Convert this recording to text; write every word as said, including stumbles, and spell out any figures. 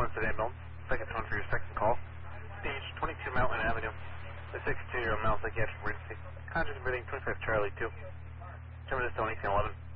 Sunset Ambulance. Second one for your second call. Stage twenty-two Mountain Avenue. The sixty-two-year-old male psychiatric emergency. Conscious breathing, twenty-five Charlie two. Terminus to one eighteen eleven.